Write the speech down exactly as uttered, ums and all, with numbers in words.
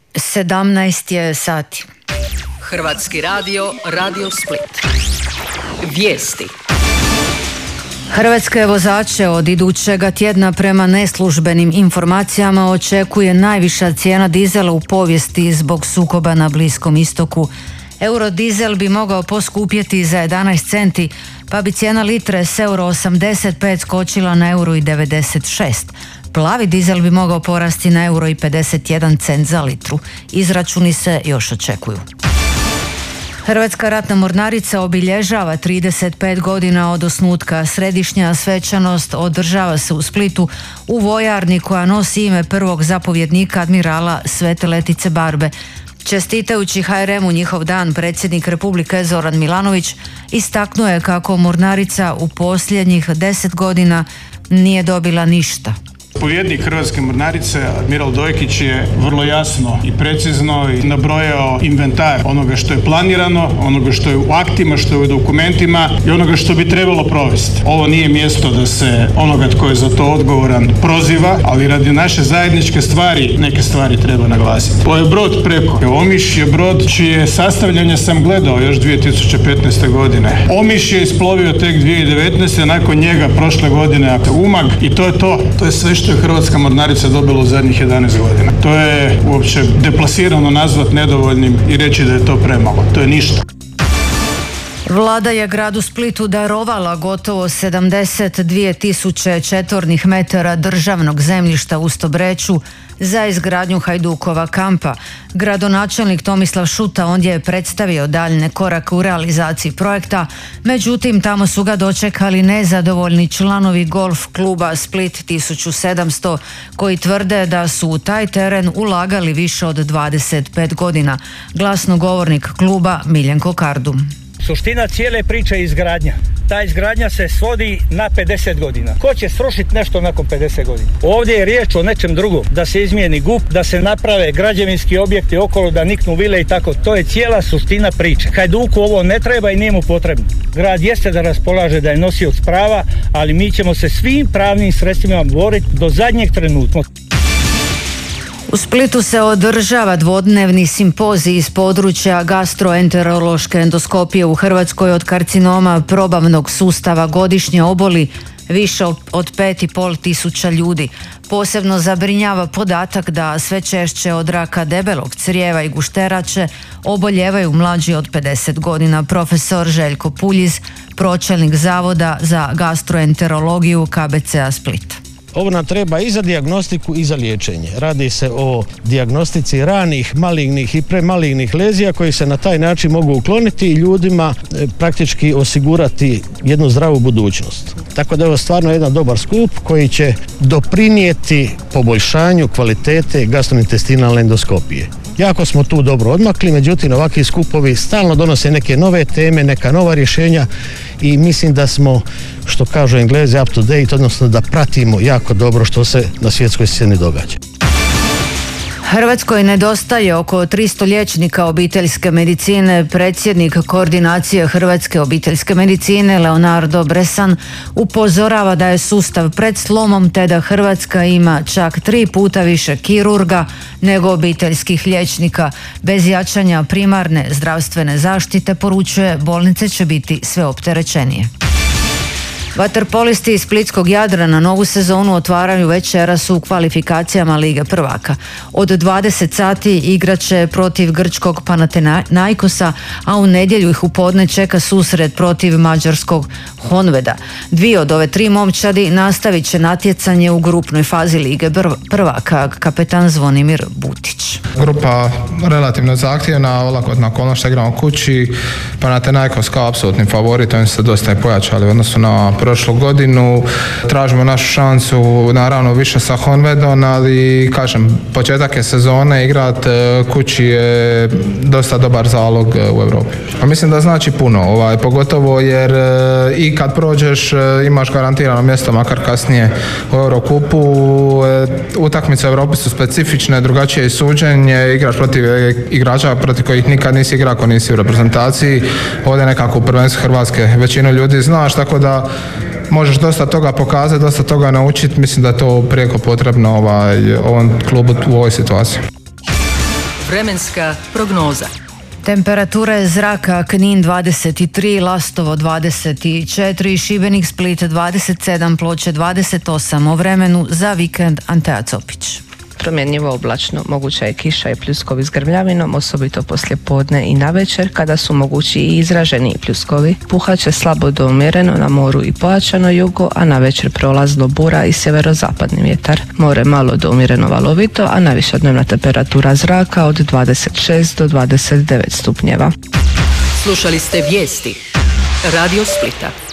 sedamnaest je sati. Hrvatski radio, Radio Split. Vijesti. Hrvatske vozače od idućega tjedna prema neslužbenim informacijama očekuje najviša cijena dizela u povijesti zbog sukoba na Bliskom istoku. Eurodizel bi mogao poskupjeti za jedanaest centi, pa bi cijena litre s euro osamdeset pet skočila na euro devedeset šest. Plavi dizel bi mogao porasti na euro pedeset jedan cent za litru. Izračuni se još očekuju. Hrvatska ratna mornarica obilježava trideset pet godina od osnutka. Središnja svečanost održava se u Splitu u vojarni koja nosi ime prvog zapovjednika admirala Svete Letice Barbe. Čestitajući ha er emu njihov dan, predsjednik Republike Zoran Milanović istaknuo je kako mornarica u posljednjih deset godina nije dobila ništa. Povjednik Hrvatske mornarice, admiral Dojkić, je vrlo jasno i precizno i nabrojao inventar onoga što je planirano, onoga što je u aktima, što je u dokumentima i onoga što bi trebalo provesti. Ovo nije mjesto da se onoga tko je za to odgovoran proziva, ali radi naše zajedničke stvari neke stvari treba naglasiti. Ovo je brod preko. Omiš je brod čije sastavljanje sam gledao još dvije tisuće petnaeste. godine. Omiš je isplovio tek dvije tisuće devetnaeste. nakon njega prošle godine Umag i to je to. To je sve što je Hrvatska mornarica dobila u zadnjih jedanaest godina. To je uopće deplasirano nazvat nedovoljnim i reći da je to premalo. To je ništa. Vlada je gradu Splitu darovala gotovo sedamdeset dvije tisuće četvornih metara državnog zemljišta u Stobreču za izgradnju Hajdukova kampa. Gradonačelnik Tomislav Šuta ondje je predstavio daljne korake u realizaciji projekta, međutim tamo su ga dočekali nezadovoljni članovi golf kluba Split tisuću sedamsto koji tvrde da su u taj teren ulagali više od dvadeset pet godina. Glasnogovornik kluba Miljenko Kardum. Suština cijele priče je izgradnja. Ta izgradnja se svodi na pedeset godina. Ko će srušiti nešto nakon pedeset godina? Ovdje je riječ o nečem drugom. Da se izmijeni G U P, da se naprave građevinski objekti okolo, da niknu vile i tako. To je cijela suština priče. Hajduku ovo ne treba i nije mu potrebno. Grad jeste da raspolaže, da je nosioc prava, ali mi ćemo se svim pravnim sredstvima boriti do zadnjeg trenutka. U Splitu se održava dvodnevni simpozij iz područja gastroenterološke endoskopije. U Hrvatskoj od karcinoma probavnog sustava godišnje oboli više od pet i pol tisuća ljudi. Posebno zabrinjava podatak da sve češće od raka debelog crijeva i gušterače oboljevaju mlađi od pedeset godina. Profesor Željko Puljiz, pročelnik Zavoda za gastroenterologiju ka be ce a Split. Ovo nam treba i za dijagnostiku i za liječenje. Radi se o dijagnostici ranih, malignih i premalignih lezija koji se na taj način mogu ukloniti i ljudima e, praktički osigurati jednu zdravu budućnost. Tako da je ovo stvarno jedan dobar skup koji će doprinijeti poboljšanju kvalitete gastrointestinalne endoskopije. Jako smo tu dobro odmakli, međutim ovakvi skupovi stalno donose neke nove teme, neka nova rješenja i mislim da smo, što kažu Englezi, up to date, odnosno da pratimo jako dobro što se na svjetskoj sceni događa. Hrvatskoj nedostaje oko tristo liječnika obiteljske medicine. Predsjednik koordinacije Hrvatske obiteljske medicine Leonardo Bresan upozorava da je sustav pred slomom te da Hrvatska ima čak tri puta više kirurga nego obiteljskih liječnika. Bez jačanja primarne zdravstvene zaštite, poručuje, bolnice će biti sve opterećenije. Vaterpolisti iz Splitskog Jadrana novu sezonu otvaraju večeras u kvalifikacijama Lige prvaka. Od dvadeset sati igraće protiv grčkog Panathinaikosa, a u nedjelju ih u podne čeka susret protiv mađarskog Honveda. Dvije od ove tri momčadi nastavit će natjecanje u grupnoj fazi Lige prvaka, kapetan Zvonimir Butić. Grupa relativno zahtjevna, olakotna okolnost, igramo kući, Panathinaikos kao apsolutni favorit, oni su se dosta i pojačali u odnosu na prošlu godinu. Tražimo našu šansu, naravno više sa Honvedom, ali kažem, početak je sezone, igrat kući je dosta dobar zalog u Europi. A mislim da znači puno, ovaj, pogotovo jer i kad prođeš imaš garantirano mjesto, makar kasnije u Eurokupu. Utakmice u Europi su specifične, drugačije je suđenje, igraš protiv igrača protiv kojih nikad nisi igrao ako nisi u reprezentaciji. Ovdje nekako u prvenstvu Hrvatske većinu ljudi znaš, tako da možeš dosta toga pokazati, dosta toga naučiti. Mislim da je to prijeko potrebno ovaj, ovom klubu u ovoj situaciji. Vremenska prognoza. Temperature zraka: Knin dvadeset tri, Lastovo dvadeset četiri, Šibenik, Split dvadeset sedam, Ploče dvadeset osam. O vremenu za vikend Antea Copić. Promjenjivo oblačno, moguća je kiša i pljuskovi s grmljavinom, osobito poslije podne i navečer kada su mogući i izraženi pljuskovi. Puhaće slabo do umjereno na moru i pojačano jugo, a navečer prolazno bura i sjeverozapadni vjetar. More malo do umjereno valovito, a najviša dnevna temperatura zraka od dvadeset šest do dvadeset devet stupnjeva. Slušali ste vijesti Radio Splita.